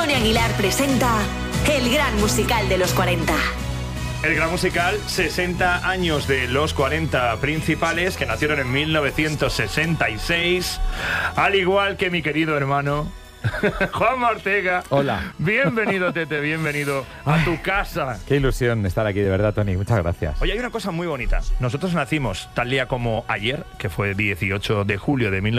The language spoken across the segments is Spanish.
Tony Aguilar presenta el gran musical de los 40. El gran musical, 60 años de los 40 principales, que nacieron en 1966, al igual que mi querido hermano Juanma Ortega. Hola. Bienvenido, Tete, bienvenido a tu casa. Qué ilusión estar aquí, de verdad, Tony. Muchas gracias. Oye, hay una cosa muy bonita. Nosotros nacimos tal día como ayer, que fue 18 de julio de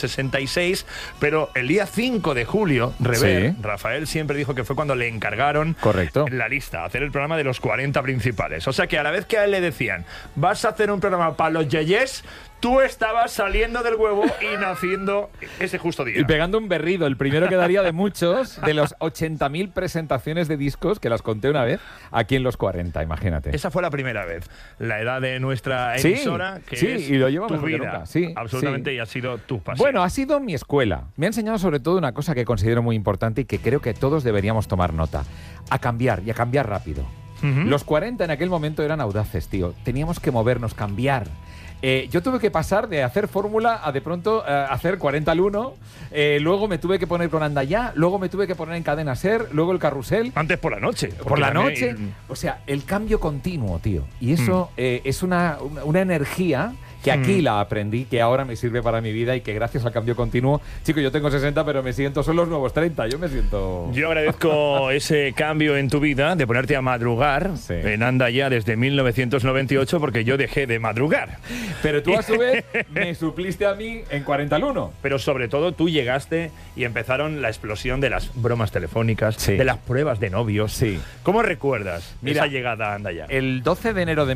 1966, pero el día 5 de julio, Rever, Sí. Rafael siempre dijo que fue cuando le encargaron Correcto. en la lista hacer el programa de los 40 principales. O sea que a la vez que a él le decían, vas a hacer un programa para los yeyes, tú estabas saliendo del huevo y naciendo ese justo día. Y pegando un berrido, el primero que daría de muchos, de los 80.000 presentaciones de discos, que las conté una vez, aquí en los 40, imagínate. Esa fue la primera vez. La edad de nuestra Sí, emisora, que sí, es y lo llevo tu mejor que vida. nunca, sí, Absolutamente, sí. y ha sido tu pasión. Bueno, ha sido mi escuela. Me ha enseñado sobre todo una cosa que considero muy importante y que creo que todos deberíamos tomar nota. A cambiar, y a cambiar rápido. Los 40 en aquel momento eran audaces, tío. Teníamos que movernos, cambiar. Yo tuve que pasar de hacer fórmula a de pronto hacer 40 al 1. Luego me tuve que poner con Anda Ya. Luego me tuve que poner en Cadena Ser. Luego el Carrusel. Antes por la noche. Por la noche. O sea, el cambio continuo, tío. Y eso es una energía que aquí la aprendí, que ahora me sirve para mi vida y que gracias al cambio continuo, chico, yo tengo 60, pero me siento, son los nuevos 30, yo me siento... Yo agradezco ese cambio en tu vida de ponerte a madrugar en Anda Ya desde 1998, porque yo dejé de madrugar. Pero tú a su vez me supliste a mí en 40 al 1. Pero sobre todo tú llegaste y empezaron la explosión de las bromas telefónicas, Sí. de las pruebas de novios. Sí. ¿Cómo recuerdas Mira, esa llegada a Anda Ya? El 12 de enero de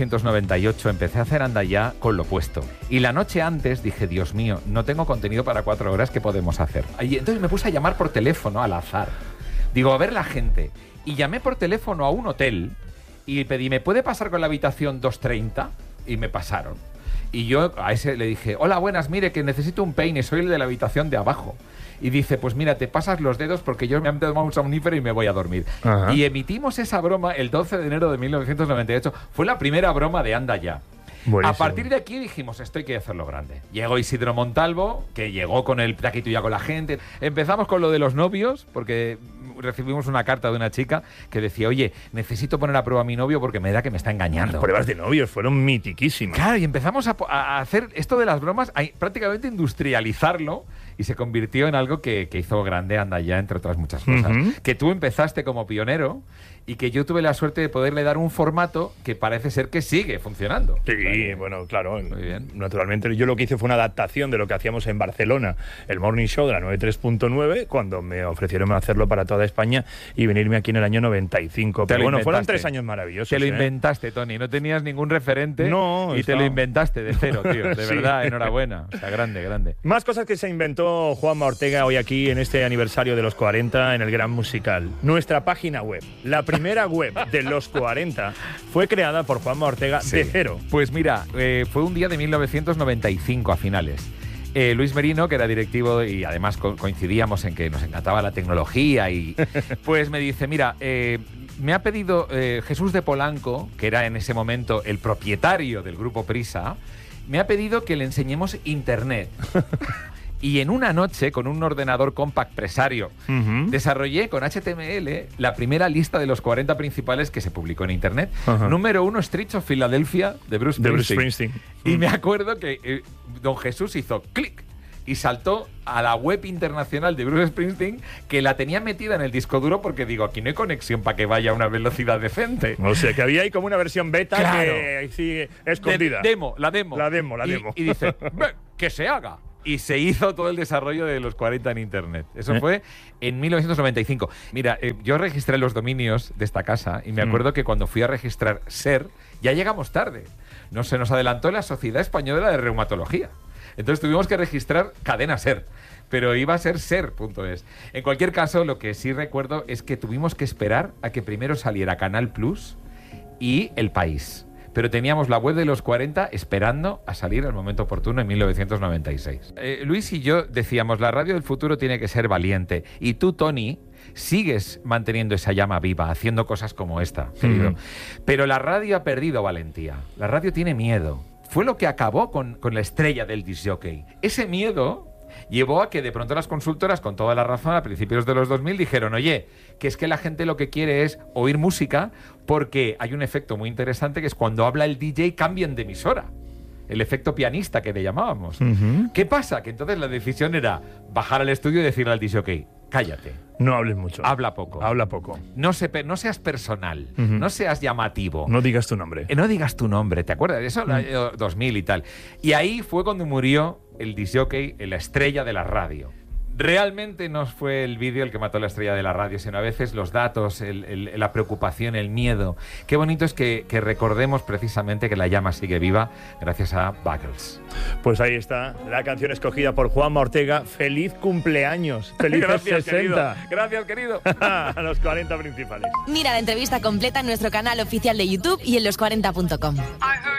1998 empecé a hacer Anda Ya con lo opuesto. Y la noche antes dije, Dios mío, no tengo contenido para 4 horas, ¿qué podemos hacer? Y entonces me puse a llamar por teléfono al azar. Digo, a ver la gente. Y llamé por teléfono a un hotel y pedí, ¿me puede pasar con la habitación 230? Y me pasaron. Y yo a ese le dije, hola, buenas, mire, que necesito un peine, soy el de la habitación de abajo. Y dice, pues mira, te pasas los dedos porque yo me he tomado un somnífero y me voy a dormir. Ajá. Y emitimos esa broma el 12 de enero de 1998. Fue la primera broma de Anda Ya. Buenísimo. A partir de aquí dijimos, esto hay que hacerlo grande. Llegó Isidro Montalvo, que llegó con el taquito ya con la gente. Empezamos con lo de los novios, porque recibimos una carta de una chica que decía, oye, necesito poner a prueba a mi novio porque me da que me está engañando. Las pruebas de novios fueron mitiquísimas. Claro, y empezamos a hacer esto de las bromas, a prácticamente industrializarlo, y se convirtió en algo que hizo grande Anda Ya, entre otras muchas cosas. Que tú empezaste como pionero y que yo tuve la suerte de poderle dar un formato que parece ser que sigue funcionando. Sí, bueno, claro, Muy bien. naturalmente yo lo que hice fue una adaptación de lo que hacíamos en Barcelona, el Morning Show de la 93.9, cuando me ofrecieron hacerlo para toda España y venirme aquí en el año 95. Pero bueno, fueron 3 años maravillosos. Te lo inventaste, Tony, no tenías ningún referente No, y te lo inventaste de cero, tío, de verdad, enhorabuena. O sea, grande, grande. Más cosas que se inventó Juanma Ortega hoy aquí en este aniversario de los 40 en el Gran Musical. Nuestra página web, la primera web de los 40, fue creada por Juanma Ortega de cero. Pues mira, fue un día de 1995 a finales. Luis Merino, que era directivo y además coincidíamos en que nos encantaba la tecnología, y pues me dice, mira, me ha pedido Jesús de Polanco, que era en ese momento el propietario del grupo Prisa, me ha pedido que le enseñemos Internet. Y en una noche, con un ordenador compact Presario, desarrollé con HTML la primera lista de los 40 principales que se publicó en Internet. Número 1, Streets of Philadelphia, de Bruce Springsteen. Y me acuerdo que don Jesús hizo clic y saltó a la web internacional de Bruce Springsteen, que la tenía metida en el disco duro porque digo, aquí no hay conexión para que vaya a una velocidad decente. O sea, que había ahí como una versión beta, Claro, que sigue escondida. La demo. Y dice, que se haga. Y se hizo todo el desarrollo de los 40 en Internet. Eso fue en 1995. Mira, yo registré los dominios de esta casa y me acuerdo que cuando fui a registrar SER, ya llegamos tarde. No se nos adelantó la Sociedad Española de Reumatología. Entonces tuvimos que registrar Cadena Ser, pero iba a ser ser.es. En cualquier caso, lo que sí recuerdo es que tuvimos que esperar a que primero saliera Canal Plus y El País. Pero teníamos la web de los 40 esperando a salir al momento oportuno en 1996. Luis y yo decíamos, la radio del futuro tiene que ser valiente. Y tú, Tony, sigues manteniendo esa llama viva, haciendo cosas como esta, querido. Pero la radio ha perdido valentía. La radio tiene miedo. Fue lo que acabó con la estrella del disc jockey. Ese miedo llevó a que de pronto las consultoras, con toda la razón, a principios de los 2000 dijeron, oye, que es que la gente lo que quiere es oír música porque hay un efecto muy interesante que es cuando habla el DJ cambien de emisora. El efecto pianista que le llamábamos. ¿Qué pasa? Que entonces la decisión era bajar al estudio y decirle al DJ, ok, cállate. No hables mucho. Habla poco. Habla poco. No seas personal. No seas llamativo. No digas tu nombre. No digas tu nombre, ¿te acuerdas? Eso en el año 2000 y tal. Y ahí fue cuando murió el disc-jockey, la estrella de la radio. Realmente no fue el vídeo el que mató la estrella de la radio, sino a veces los datos, la preocupación, el miedo. Qué bonito es que recordemos precisamente que la llama sigue viva gracias a Buggles. Pues ahí está la canción escogida por Juanma Ortega. ¡Feliz cumpleaños! ¡Feliz 60! Querido. Gracias, querido. A los 40 principales. Mira la entrevista completa en nuestro canal oficial de YouTube y en los40.com.